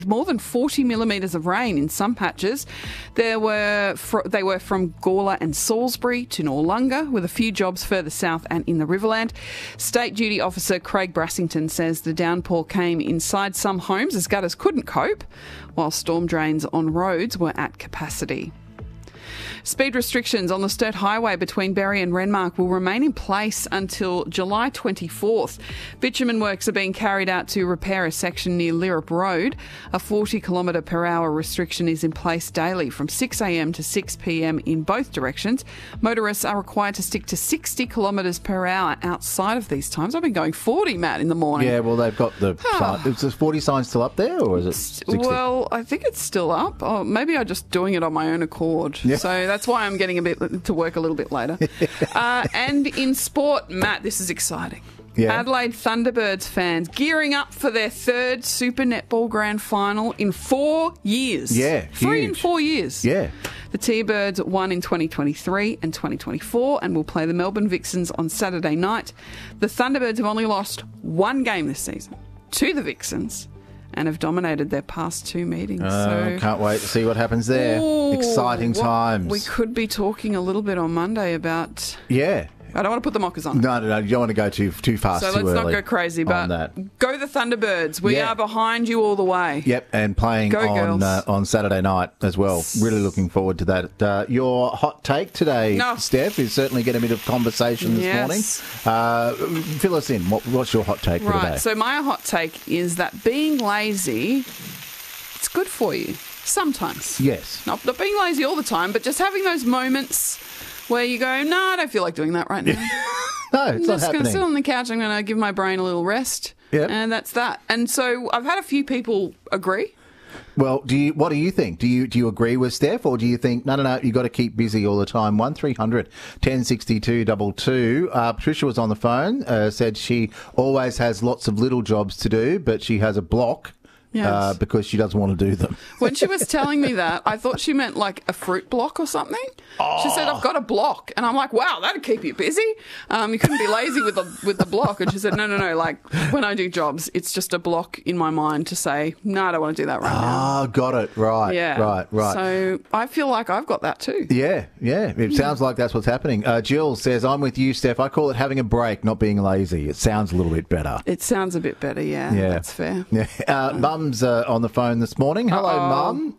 more than 40 millimetres of rain in some patches. They were from Gawler and Salisbury to Noarlunga, with a few jobs further south and in the Riverland. State Duty Officer Craig Brassington says the downpour came inside some homes as gutters couldn't cope, while storm drains on roads were at capacity. Speed restrictions on the Sturt Highway between Berry and Renmark will remain in place until July 24th. Bitumen works are being carried out to repair a section near Lirrup Road. A 40km/h restriction is in place daily from 6am to 6pm in both directions. Motorists are required to stick to 60 km/h outside of these times. I've been going 40, Matt, in the morning. Yeah, well, they've got the sign. Is the 40 sign still up there, or is it 60? Well, I think it's still up. Oh, maybe I'm just doing it on my own accord. Yeah. So that's why I'm getting a bit to work a little bit later. And in sport, Matt, this is exciting. Yeah. Adelaide Thunderbirds fans gearing up for their third Super Netball Grand Final in 4 years. Yeah, 3 huge. in 4 years. Yeah. The T-Birds won in 2023 and 2024 and will play the Melbourne Vixens on Saturday night. The Thunderbirds have only lost one game this season to the Vixens and have dominated their past two meetings. Can't wait to see what happens there. Exciting times. We could be talking a little bit on Monday about... Yeah. I don't want to put the mockers on. No, you don't want to go too fast, so too let's early not go crazy, but that. Go the Thunderbirds. We Yeah. are behind you all the way. Yep, and playing on Saturday night as well. Really looking forward to that. Your hot take today, Steph, is certainly getting a bit of conversation this morning. Fill us in. What's your hot take for today? Right, so my hot take is that being lazy, it's good for you sometimes. Yes. Not being lazy all the time, but just having those moments where you go, no, I don't feel like doing that right now. No, it's not just happening. going to sit on the couch. I'm going to give my brain a little rest. Yep. And that's that. And so I've had a few people agree. Well, what do you think? Do you agree with Steph, or do you think no, you got to keep busy all the time? 1300 1062 22. Patricia was on the phone. Said she always has lots of little jobs to do, but she has a block. Yes. Because she doesn't want to do them. When she was telling me that, I thought she meant like a fruit block or something. She said, I've got a block. And I'm like, wow, that'd keep you busy. You couldn't be lazy with the block. And she said, no. Like, when I do jobs, it's just a block in my mind to say, no, I don't want to do that right now. Oh, got it. Right. Yeah. Right. So I feel like I've got that too. Yeah. It sounds like that's what's happening. Jill says, I'm with you, Steph. I call it having a break, not being lazy. It sounds a little bit better. It sounds a bit better, yeah. That's fair. Yeah. Mum's on the phone this morning. Hello, Mum.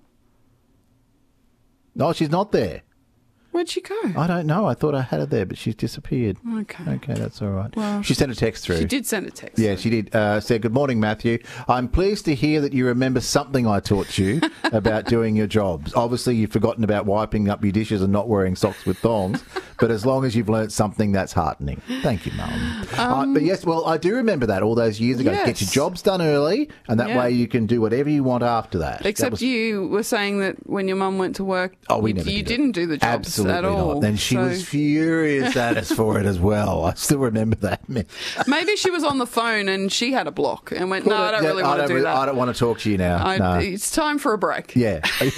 No, she's not there. Where'd she go? I don't know. I thought I had her there, but she's disappeared. Okay, that's all right. Well, she sent a text through. She did send a text. Yeah, she did. Said, good morning, Matthew. I'm pleased to hear that you remember something I taught you about doing your jobs. Obviously, you've forgotten about wiping up your dishes and not wearing socks with thongs, but as long as you've learnt something, that's heartening. Thank you, Mum. But yes, well, I do remember that all those years ago. Yes. Get your jobs done early, and that way you can do whatever you want after that. Except you were saying that when your mum went to work, we never you didn't do the jobs Absolutely at all. Not. And she was furious at us for it as well. I still remember that. Maybe she was on the phone and she had a block and went, no, I don't really want to do that. I don't want to talk to you now. No. It's time for a break. Yeah.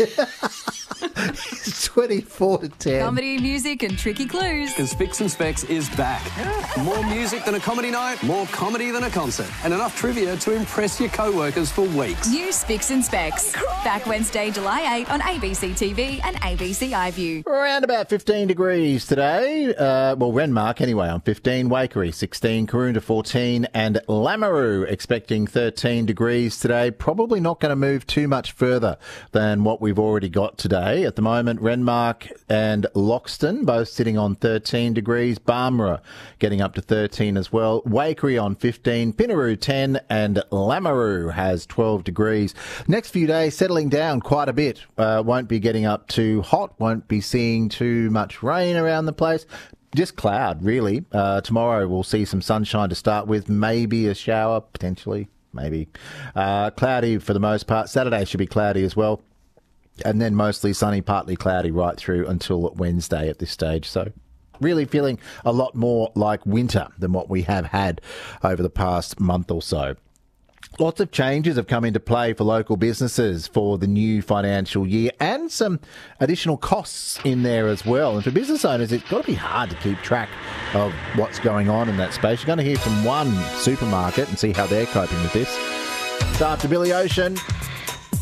It's 24 to 10. Comedy, music and tricky clues. Because Spicks and Specs is back. More music than a comedy night, more comedy than a concert, and enough trivia to impress your co-workers for weeks. New Spicks and Specs. Back Wednesday, July 8 on ABC TV and ABC iView. Around about 15 degrees today. Renmark anyway on 15, Waikerie 16, Karoonda 14 and Lameroo expecting 13 degrees today. Probably not going to move too much further than what we've already got today. At the moment, Renmark and Loxton both sitting on 13 degrees. Barmera getting up to 13 as well. Waikerie on 15, Pinaroo 10 and Lameroo has 12 degrees. Next few days settling down quite a bit. Won't be getting up too hot, won't be seeing too much rain around the place. Just cloud, really. Tomorrow we'll see some sunshine to start with, maybe a shower, potentially, maybe. Cloudy for the most part. Saturday should be cloudy as well. And then mostly sunny, partly cloudy right through until Wednesday at this stage. So really feeling a lot more like winter than what we have had over the past month or so. Lots of changes have come into play for local businesses for the new financial year and some additional costs in there as well. And for business owners, it's got to be hard to keep track of what's going on in that space. You're going to hear from one supermarket and see how they're coping with this. It's after Billy Ocean.